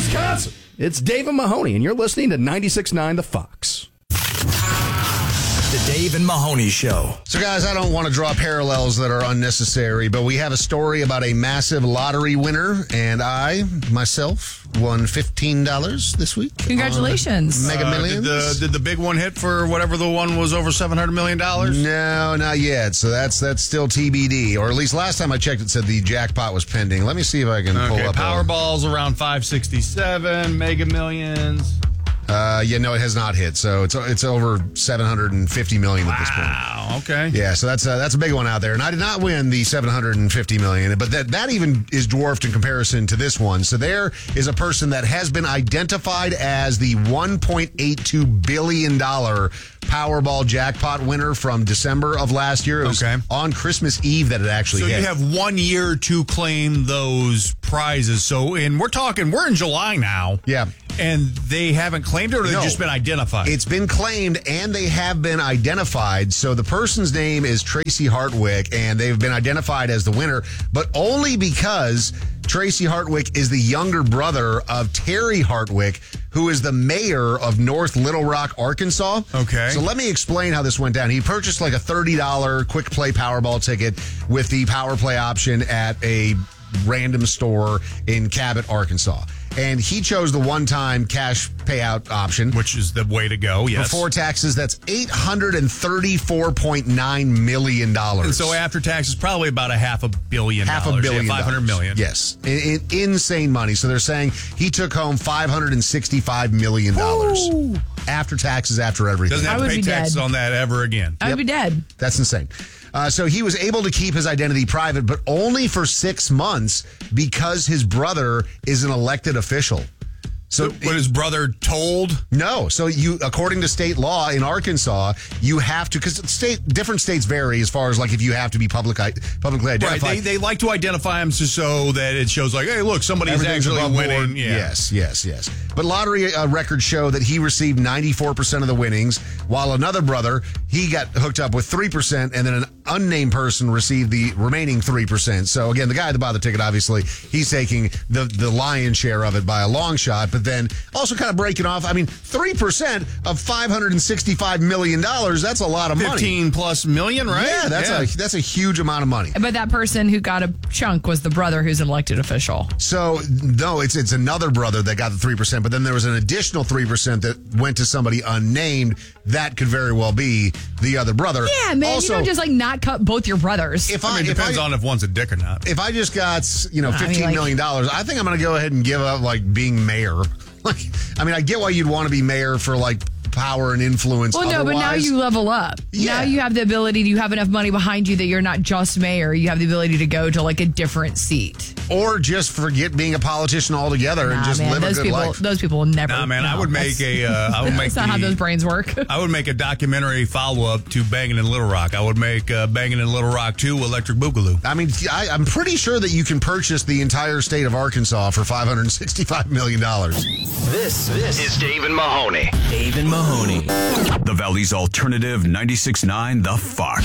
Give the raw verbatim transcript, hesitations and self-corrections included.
Wisconsin. It's Dave and Mahoney, and you're listening to ninety-six point nine The Fox. The Dave and Mahoney Show. So, guys, I don't want to draw parallels that are unnecessary, but we have a story about a massive lottery winner, and I, myself, won fifteen dollars this week. Congratulations. Mega Uh, Millions. did, the, did the big one hit for whatever the one was over seven hundred million dollars? No, not yet. So that's that's still T B D, or at least last time I checked, it said the jackpot was pending. Let me see if I can pull Okay, up. Powerball's around five sixty-seven, Mega Millions. Uh, yeah, no, it has not hit. So it's it's over seven hundred fifty million at this point. Wow, okay. Yeah, so that's a, that's a big one out there. And I did not win the seven hundred fifty million, but that, that even is dwarfed in comparison to this one. So there is a person that has been identified as the one point eight two billion dollars Powerball jackpot winner from December of last year. It was Okay. on Christmas Eve that it actually So hit. you have one year to claim those prizes. So, and we're talking, we're in July now. Yeah. And they haven't claimed it, or they've No. just been identified? It's been claimed and they have been identified. So the person's name is Tracy Hartwick, and they've been identified as the winner, but only because Tracy Hartwick is the younger brother of Terry Hartwick, who is the mayor of North Little Rock, Arkansas. Okay. So let me explain how this went down. He purchased like a thirty dollars quick play Powerball ticket with the power play option at a random store in Cabot, Arkansas. And he chose the one-time cash payout option. Which is the way to go, yes. Before taxes, that's eight hundred thirty-four point nine million dollars. And so after taxes, probably about a half a billion Half dollars. a billion. Yeah, five hundred million. Yes. In, in, insane money. So they're saying he took home five hundred sixty-five million dollars after taxes, after everything. Doesn't have I to would pay be taxes dead. on that ever again. I would be dead. That's insane. Uh, so he was able to keep his identity private, but only for six months because his brother is an elected official. So What his brother told? No. So you, according to state law in Arkansas, you have to, because state different states vary as far as like if you have to be public publicly Right, identified. they, they like to identify him so, so that it shows like, hey, look, somebody's Everything's actually above winning. board. Yeah. Yes, yes, yes. But lottery uh, records show that he received ninety-four percent of the winnings, while another brother, he got hooked up with three percent, and then an unnamed person received the remaining three percent. So again, the guy that bought the ticket, obviously, he's taking the, the lion's share of it by a long shot, but then also kind of breaking off. I mean, three percent of five hundred sixty-five million dollars, that's a lot of money. fifteen plus million, right? Yeah, that's yeah. a that's a huge amount of money. But that person who got a chunk was the brother who's an elected official. So no, it's it's another brother that got the three percent, but then there was an additional three percent that went to somebody unnamed. That could very well be the other brother. Yeah, man, Also, you don't just like not cut both your brothers. if I I, mean, it if depends I, on if one's a dick or not. if I just got you know I mean, fifteen like- million dollars, I think I'm going to go ahead and give up like being mayor. Like, I mean, I get why you'd want to be mayor for like power and influence. well, no, but now Otherwise- you level up. Yeah. Now you have the ability, you have enough money behind you that you're not just mayor. You have the ability to go to like a different seat. or just forget being a politician altogether and Nah, just man, live a those good people, life. those people will never. Nah, man, I no, would make that's- a, uh, I would make That's not how the- those brains work. I would make a documentary follow-up to Bangin' in Little Rock. I would make uh, Bangin' in Little Rock two, Electric Boogaloo. I mean, I, I'm pretty sure that you can purchase the entire state of Arkansas for five hundred sixty-five million dollars. This, this is Dave and Mahoney. Dave and Mahoney. The Valley's Alternative ninety-six point nine The Fox.